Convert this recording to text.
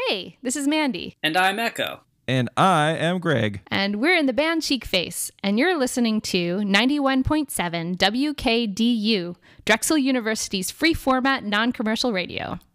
Hey, this is Mandy. And I'm Echo. And I am Greg. And we're in the band Chic Face, and you're listening to 91.7 WKDU, Drexel University's free format non-commercial radio.